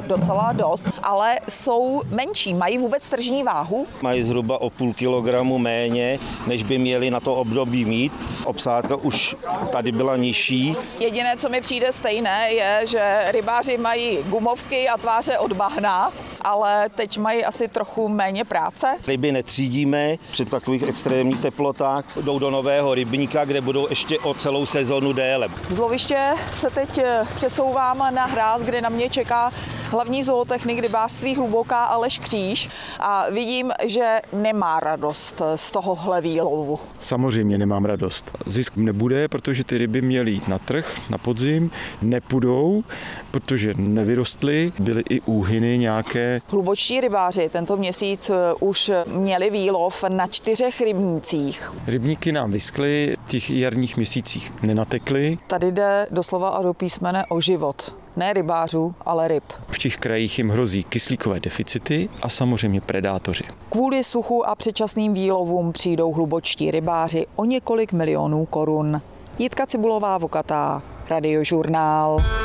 docela dost, ale jsou menší. Mají vůbec tržní váhu? Mají zhruba o půl kilogramu méně, než by měli na to období mít. Obsádka už tady byla nižší. Jediné, co mi přijde stejné, je, že rybáři mají gumovky a tváře od bahna, ale teď mají asi trochu méně práce. Ryby netřídíme při takových extrémních teplotách. Jdou do nového rybníka, kde budou ještě o celou sezonu déle. Z loviště se teď přesouvám na hráz, kde na mě čeká hlavní zootechnik rybářství Hluboká Aleš Kříž a vidím, že nemá radost z tohohle výlovu. Samozřejmě nemám radost. Zisk nebude, protože ty ryby měly jít na trh, na podzim, nepůjdou, protože nevyrostly, byly i úhyny nějaké. Hlubočtí rybáři tento měsíc už měli výlov na 4 rybnících. Rybníky nám vyschly, v těch jarních měsících nenatekly. Tady jde doslova a do písmene o život. Ne rybářů, ale ryb. V těch krajích jim hrozí kyslíkové deficity a samozřejmě predátoři. Kvůli suchu a předčasným výlovům přijdou hlubočtí rybáři o několik milionů korun. Jitka Cibulová Vokatá, Radiožurnál.